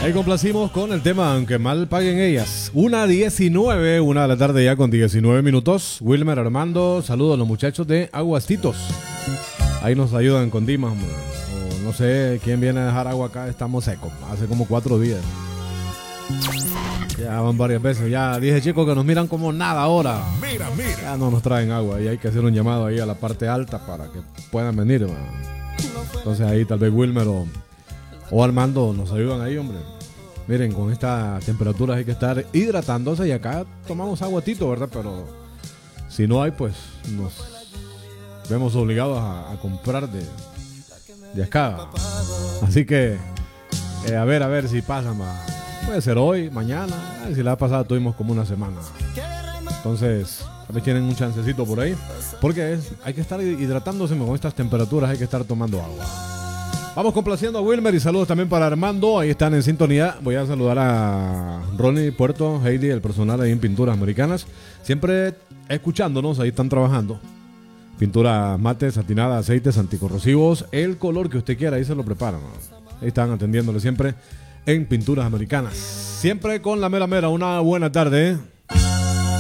Ahí complacimos con el tema, aunque mal paguen ellas. 1:19, 1 de la tarde ya con 19 minutos. Wilmer, Armando, saludos a los muchachos de Aguastitos. Ahí nos ayudan con Dimas, o no sé quién viene a dejar agua acá. Estamos secos, hace como 4 días. Ya van varias veces. Ya dije, chicos, que nos miran como nada ahora. Mira. Ya no nos traen agua y hay que hacer un llamado ahí a la parte alta para que puedan venir, man. Entonces ahí tal vez Wilmer o Armando nos ayudan ahí, hombre. Miren, con estas temperaturas hay que estar hidratándose y acá tomamos aguatito, ¿verdad? Pero si no hay, pues nos vemos obligados a comprar de acá. Así que a ver si pasa más. Puede ser hoy, mañana. Si la pasada tuvimos como una semana. Entonces, a ver, tienen un chancecito por ahí. Porque hay que estar hidratándose con estas temperaturas, hay que estar tomando agua. Vamos complaciendo a Wilmer y saludos también para Armando. Ahí están en sintonía. Voy a saludar a Ronnie Puerto, Heidi, el personal ahí en Pinturas Americanas. Siempre escuchándonos, ahí están trabajando. Pinturas mates, satinadas, aceites, anticorrosivos. El color que usted quiera, ahí se lo preparan, ¿no? Ahí están atendiéndole siempre en Pinturas Americanas. Siempre con la mera. Una buena tarde, ¿eh?